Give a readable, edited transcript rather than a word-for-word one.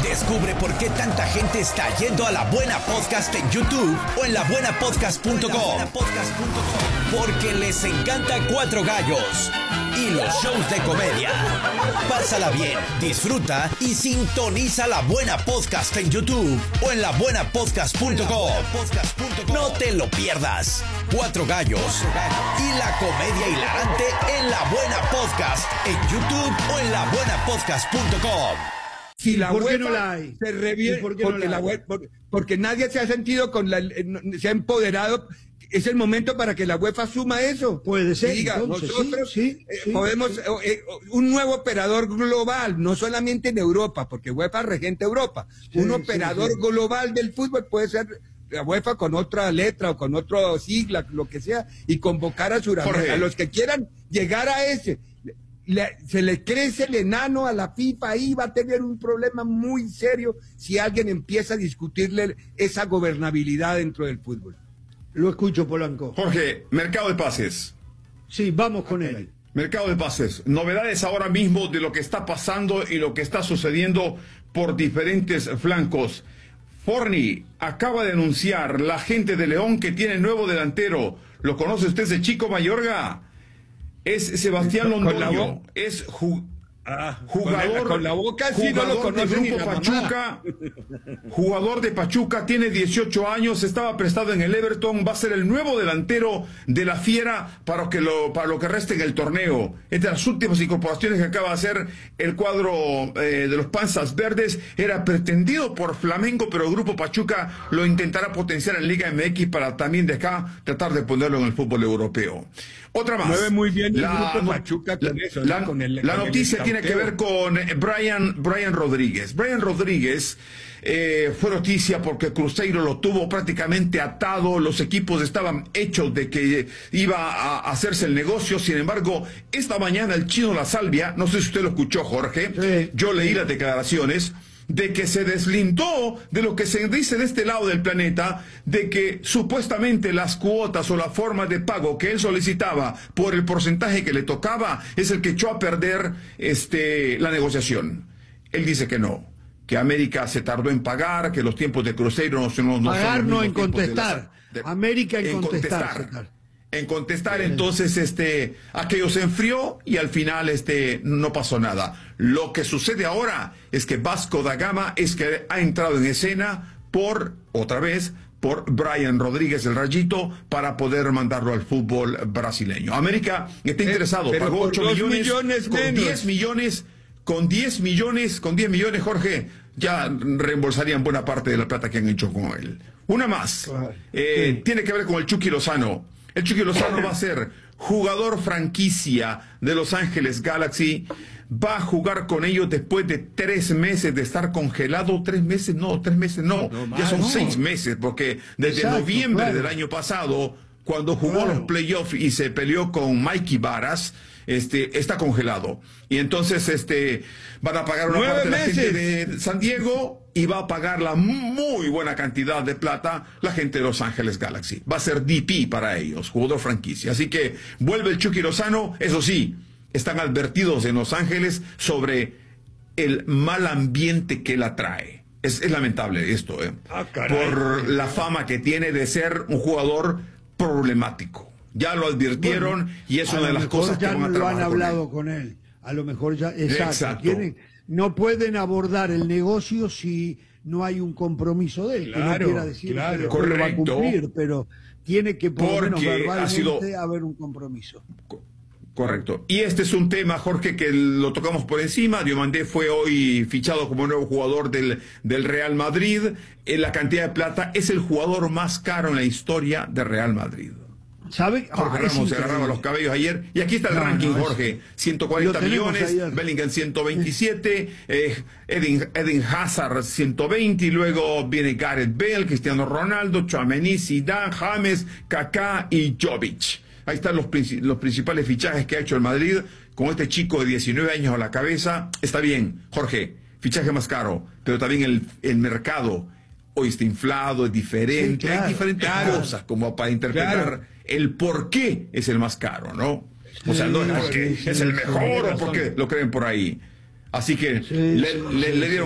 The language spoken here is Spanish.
Descubre por qué tanta gente está yendo a La Buena Podcast en YouTube o en labuenapodcast.com. Porque les encanta Cuatro Gallos y los shows de comedia. Pásala bien, disfruta y sintoniza La Buena Podcast en YouTube o en labuenapodcast.com. No te lo pierdas. Cuatro Gallos y la comedia hilarante en La Buena Podcast en YouTube o en labuenapodcast.com. Si la ¿Por qué UEFA no la hay? se revierte, porque nadie se ha sentido se ha empoderado. Es el momento para que la UEFA asuma eso. Puede ser. Diga, Entonces, nosotros sí. podemos un nuevo operador global, no solamente en Europa, porque UEFA regenta Europa. Un operador global del fútbol puede ser la UEFA con otra letra o con otra sigla, lo que sea, y convocar a Sudamérica, a los que quieran llegar a ese. Se le crece el enano a la FIFA, ahí va a tener un problema muy serio si alguien empieza a discutirle esa gobernabilidad dentro del fútbol. Lo escucho, Polanco. Jorge, mercado de pases. Sí, vamos con él. Mercado de pases. Novedades ahora mismo de lo que está pasando y lo que está sucediendo por diferentes flancos. Forni acaba de anunciar la gente de León que tiene nuevo delantero. ¿Lo conoce usted, ese chico Mayorga? Es Sebastián Londoño, es jugador, con la boca sí no lo conoce del ni Grupo la Pachuca, jugador de Pachuca, tiene 18 años, estaba prestado en el Everton, va a ser el nuevo delantero de la Fiera para lo que reste en el torneo. Es de las últimas incorporaciones que acaba de hacer el cuadro de los Panzas Verdes. Era pretendido por Flamengo, pero el Grupo Pachuca lo intentará potenciar en Liga MX para también de acá tratar de ponerlo en el fútbol europeo. Otra más. Mueve muy bien el Grupo Pachuca con eso. La noticia tiene que ver con Brian Rodríguez. Brian Rodríguez fue noticia porque Cruzeiro lo tuvo prácticamente atado. Los equipos estaban hechos de que iba a hacerse el negocio. Sin embargo, esta mañana el Chino La Salvia, no sé si usted lo escuchó, Jorge, sí, yo leí las declaraciones de que se deslindó de lo que se dice de este lado del planeta, de que supuestamente las cuotas o la forma de pago que él solicitaba por el porcentaje que le tocaba es el que echó a perder la negociación. Él dice que no, que América se tardó en pagar, que los tiempos de Cruzeiro no son pagar, los no mismos en contestar. América en contestar. En contestar, entonces aquello se enfrió y al final no pasó nada. Lo que sucede ahora es que Vasco da Gama ha entrado en escena otra vez por Brian Rodríguez, el Rayito, para poder mandarlo al fútbol brasileño. América está interesado, pagó 8 millones, con 10 millones, con 10 millones, Jorge, ya reembolsarían buena parte de la plata que han hecho con él. Una más, tiene que ver con el Chucky Lozano. El Chucky Lozano va a ser jugador franquicia de Los Ángeles Galaxy. Va a jugar con ellos después de 3 meses de estar congelado. 3 meses no, ya son 6 meses, porque desde noviembre del año pasado, cuando jugó los playoffs y se peleó con Mikey Varas, está congelado. Y entonces van a pagar una parte de la gente de San Diego y va a pagar la muy buena cantidad de plata la gente de Los Ángeles Galaxy. Va a ser DP para ellos, jugador franquicia. Así que vuelve el Chucky Lozano. Eso sí, están advertidos en Los Ángeles sobre el mal ambiente que él atrae. Es lamentable esto, por la fama que tiene de ser un jugador problemático. Ya lo advirtieron, y es una de las cosas que van a trabajar. Ya lo han hablado con él. A lo mejor ya, exacto. No pueden abordar el negocio si no hay un compromiso de él. Claro, que no quiera decir que correcto, lo va a cumplir, pero tiene que por lo menos verbalmente haber un compromiso. Correcto. Y este es un tema, Jorge, que lo tocamos por encima. Diomandé fue hoy fichado como nuevo jugador del Real Madrid. La cantidad de plata, es el jugador más caro en la historia de Real Madrid. ¿Sabe? Jorge Ramos se agarraba los cabellos ayer. Y aquí está el ranking, Jorge. 140 millones, Bellingham 127, Eden Hazard 120, y luego viene Gareth Bale, Cristiano Ronaldo, Tchouaméni, Zidane, James, Kaká y Jovic. Ahí están los principales fichajes que ha hecho el Madrid con este chico de 19 años a la cabeza. Está bien, Jorge, fichaje más caro, pero también el mercado hoy está inflado, es diferente, sí, claro, hay diferentes cosas como para interpretar el por qué es el más caro, ¿no? O sea, no es porque es el mejor o porque lo creen por ahí. Así que le dieron